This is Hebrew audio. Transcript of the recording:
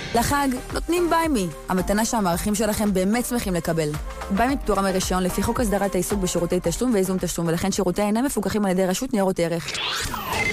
לחג נותנים ביימי, המתנה שהמערכים שלכם באמת שמחים לקבל. ביימי פטורה מרישיון לפי חוק הסדרת העיסוק בשירותי תשלום ואיזון תשלום, ולכן שירותי אינם מפוקחים על ידי רשות ניירות ערך.